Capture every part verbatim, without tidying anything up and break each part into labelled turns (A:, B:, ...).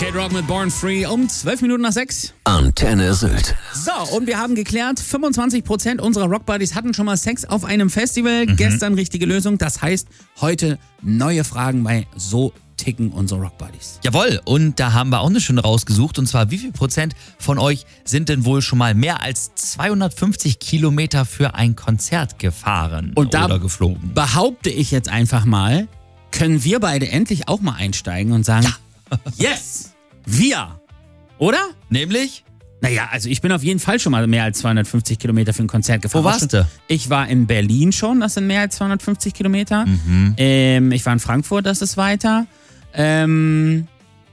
A: Kid Rock mit Born Free um zwölf Minuten nach sechs.
B: Antenne Sylt.
A: So, und wir haben geklärt, fünfundzwanzig Prozent unserer Rockbuddies hatten schon mal Sex auf einem Festival. Mhm. Gestern richtige Lösung. Das heißt, heute neue Fragen bei So ticken unsere Rockbuddies.
C: Jawohl, und da haben wir auch eine schöne rausgesucht. Und zwar, wie viel Prozent von euch sind denn wohl schon mal mehr als zweihundertfünfzig Kilometer für ein Konzert gefahren
A: und da
C: oder geflogen?
A: Behaupte ich jetzt einfach mal, können wir beide endlich auch mal einsteigen und sagen,
C: ja.
A: Yes, wir, oder?
C: Nämlich?
A: Naja, also ich bin auf jeden Fall schon mal mehr als zweihundertfünfzig Kilometer für ein Konzert gefahren.
C: Wo warst du?
A: Ich war in Berlin schon, das sind mehr als zweihundertfünfzig Kilometer.
C: Mhm.
A: Ähm, ich war in Frankfurt, das ist weiter. Ähm,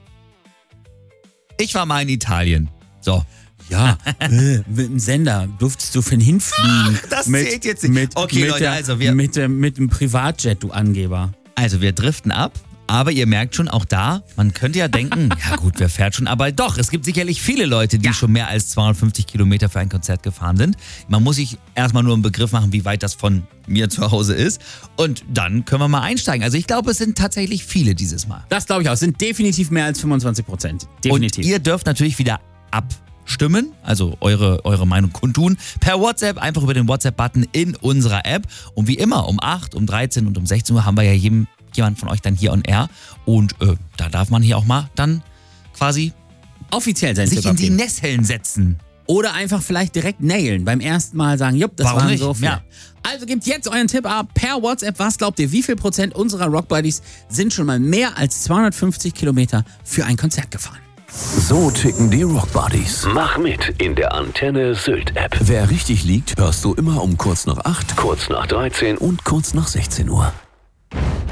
C: ich war mal in Italien. So.
A: Ja, äh, mit dem Sender durftest du für ihn hinfliegen.
C: Das
A: mit,
C: zählt jetzt nicht.
A: Mit,
C: okay,
A: mit
C: Leute,
A: der,
C: also wir...
A: Mit, der, mit dem Privatjet, du Angeber.
C: Also wir driften ab. Aber ihr merkt schon, auch da, man könnte ja denken, ja gut, wer fährt schon? Aber doch, es gibt sicherlich viele Leute, die ja. schon mehr als zweihundertfünfzig Kilometer für ein Konzert gefahren sind. Man muss sich erstmal nur einen Begriff machen, wie weit das von mir zu Hause ist. Und dann können wir mal einsteigen. Also ich glaube, es sind tatsächlich viele dieses Mal.
A: Das glaube ich auch. Es sind definitiv mehr als fünfundzwanzig Prozent. Definitiv.
C: Und ihr dürft natürlich wieder abstimmen, also eure, eure Meinung kundtun, per WhatsApp, einfach über den WhatsApp-Button in unserer App. Und wie immer, um acht, um dreizehn und um sechzehn Uhr haben wir ja jedem jemand von euch dann hier on air und äh, da darf man hier auch mal dann quasi
A: offiziell sein
C: sich in die Nesseln setzen.
A: Oder einfach vielleicht direkt nailen. Beim ersten Mal sagen, jupp, das
C: Warum
A: waren
C: nicht?
A: so viele.
C: Ja.
A: Also gebt jetzt euren Tipp ab per WhatsApp. Was glaubt ihr, wie viel Prozent unserer Rockbuddies sind schon mal mehr als zweihundertfünfzig Kilometer für ein Konzert gefahren?
B: So ticken die Rockbuddies.
D: Mach mit in der Antenne Sylt App.
B: Wer richtig liegt, hörst du immer um kurz nach acht,
D: kurz nach dreizehn
B: und kurz nach sechzehn Uhr.